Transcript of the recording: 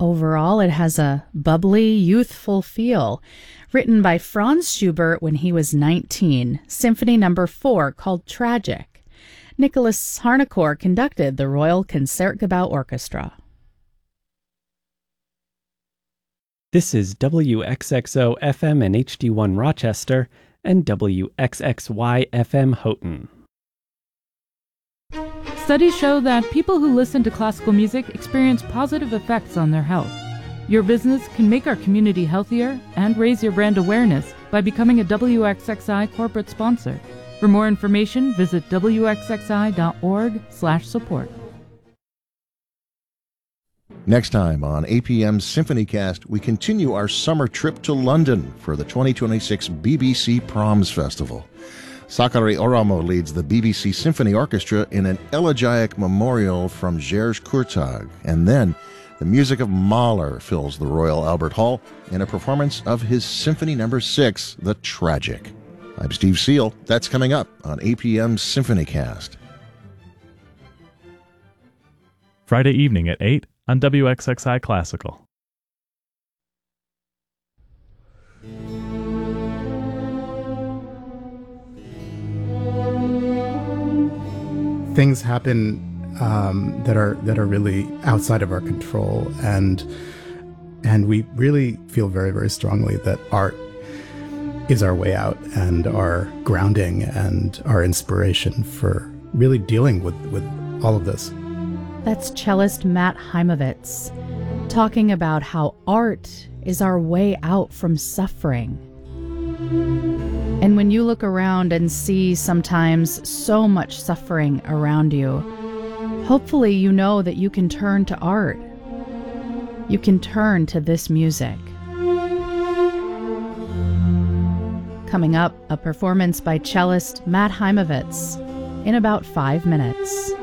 Overall, it has a bubbly, youthful feel. Written by Franz Schubert when he was 19, Symphony No. 4 called Tragic. Nicholas Harnoncourt conducted the Royal Concertgebouw Orchestra. This is WXXO FM and HD1 Rochester and WXXY FM Houghton. Studies show that people who listen to classical music experience positive effects on their health. Your business can make our community healthier and raise your brand awareness by becoming a WXXI corporate sponsor. For more information, visit wxxi.org/support. Next time on APM's SymphonyCast, we continue our summer trip to London for the 2026 BBC Proms Festival. Sakari Oramo leads the BBC Symphony Orchestra in an elegiac memorial from Gers Kurtag, and then the music of Mahler fills the Royal Albert Hall in a performance of his Symphony No. 6, The Tragic. I'm Steve Seal. That's coming up on APM's SymphonyCast. Friday evening at 8 on WXXI Classical. Things happen that are really outside of our control, and we really feel very, very strongly that art is our way out and our grounding and our inspiration for really dealing with all of this. That's cellist Matt Heimovitz talking about how art is our way out from suffering. And when you look around and see sometimes so much suffering around you, hopefully you know that you can turn to art. You can turn to this music. Coming up, a performance by cellist Matt Heimovitz in about 5 minutes.